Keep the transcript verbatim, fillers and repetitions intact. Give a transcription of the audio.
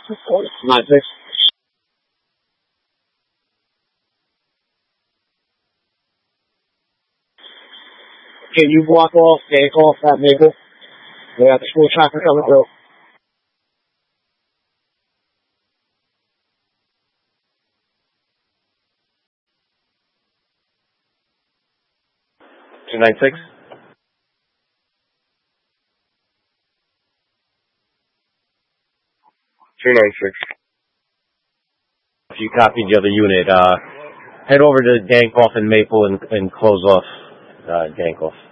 nine six. Can you block off, take off that Maple? We got the school traffic coming through. two nine six. two nine six. If you copied the other unit, uh, head over to Dankoff and Maple and, and close off uh, Dankoff.